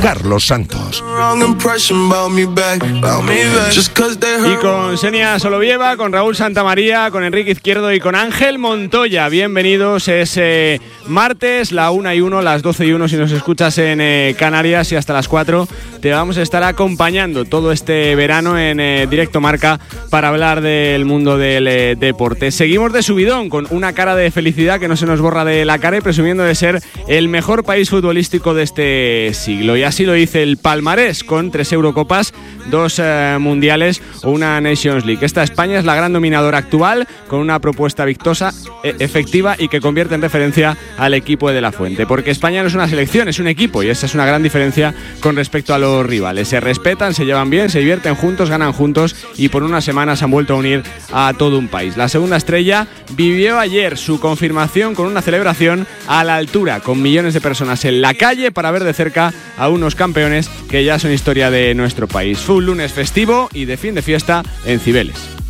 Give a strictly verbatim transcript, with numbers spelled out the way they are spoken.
Carlos Santos. Y con Xenia Solovieva, con Raúl Santamaría, con Enrique Izquierdo y con Ángel Montoya. Bienvenidos, es eh, martes, la una y uno, las doce y uno si nos escuchas en eh, Canarias, y hasta las cuatro te vamos a estar acompañando todo este verano en eh, Directo Marca para hablar del mundo del eh, deporte. Seguimos de subidón, con una cara de felicidad que no se nos borra de la cara y presumiendo de ser el mejor país futbolístico de este siglo. Y así lo dice el palmarés, con tres Eurocopas, dos eh, mundiales o una Nations League. Esta España es la gran dominadora actual, con una propuesta victosa, e- efectiva y que convierte en referencia al equipo de la Fuente. Porque España no es una selección, es un equipo, y esa es una gran diferencia con respecto a los rivales. Se respetan, se llevan bien, se divierten juntos, ganan juntos y por unas semanas han vuelto a unir a todo un país. La segunda estrella vivió ayer su confirmación con una celebración a la altura, con millones de personas en la calle para ver de cerca a unos campeones que ya son historia de nuestro país. Fue un lunes festivo y de fin de fiesta en Cibeles.